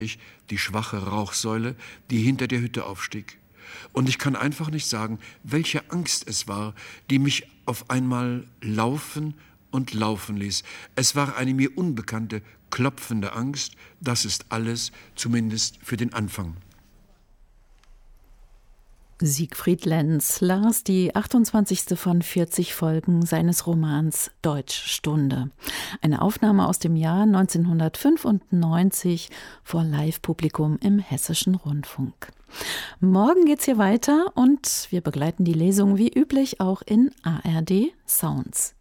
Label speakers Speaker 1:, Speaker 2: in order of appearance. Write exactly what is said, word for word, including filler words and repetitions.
Speaker 1: die schwache Rauchsäule, die hinter der Hütte aufstieg. Und ich kann einfach nicht sagen, welche Angst es war, die mich auf einmal laufen und laufen ließ. Es war eine mir unbekannte, klopfende Angst. Das ist alles, zumindest für den Anfang.
Speaker 2: Siegfried Lenz las die achtundzwanzigste von vierzig Folgen seines Romans Deutschstunde. Eine Aufnahme aus dem Jahr neunzehnhundertfünfundneunzig vor Live-Publikum im Hessischen Rundfunk. Morgen geht's hier weiter und wir begleiten die Lesung wie üblich auch in A R D Sounds.